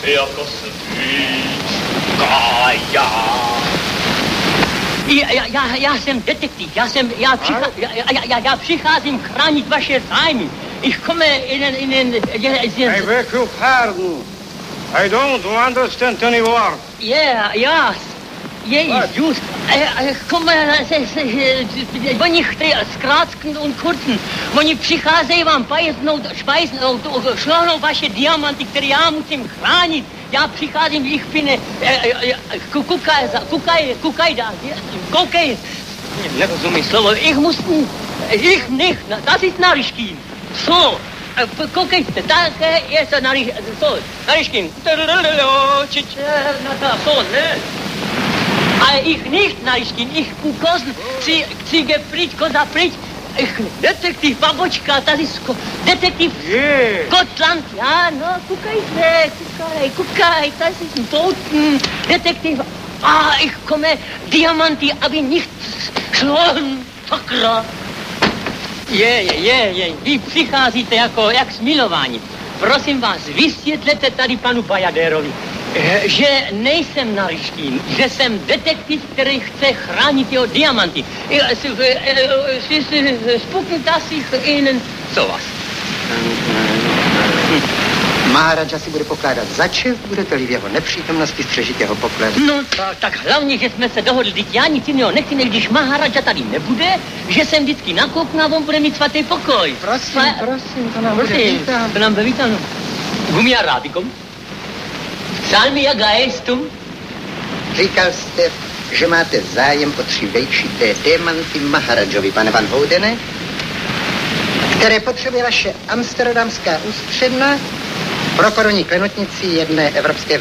jako svíčka, já jsem detektiv, já přicházím chránit vaše zájmy. Ich komme in I beg your pardon. I don't understand any word. Yeah, just. Oni chtějí zkrátknout und kurzen. Oni přicházejí vám šlohnout vaše diamanty, které já musím chránit. Já přicházím, ich bin, koukej. Nerozumím slovo, ich nicht, das ist Nariškin. So, koukejte, tak je to Nariškin. So, ne? Ale ich nicht Nariškin, ich chci pryč, koza pryč. Detektiv, babočka, tady detektiv Gotland, já, no, kukaj, tady jsi Toten, detektiv, ich komme, diamanty, aby nicht šlohen, sakra. Vy přicházíte jak smilování. Prosím vás, vysvětlete tady panu Bajadérovi, že nejsem Nariškin, že jsem detektiv, který chce chránit jeho diamanty. Spucken das sich Ihnen sowas. Maharaja si bude pokládat za čest, budete-li v jeho nepřítomnosti střežit jeho poklad. No, tak hlavně, že jsme se dohodli, teď já nic jiného nechci, než když Maharaja tady nebude, že jsem vždycky nakouknu a on bude mít svatý pokoj. Prosím, to nám bude vítáno. To nám bude vítáno. Gumi arabikum. Salmi a gaestum. Říkal jste, že máte zájem o 3 vejčité diamanty Maharajovi, pane Van Houdene, které potřebuje vaše amsterdamská ústředna pro korunní klenotnici jedné evropské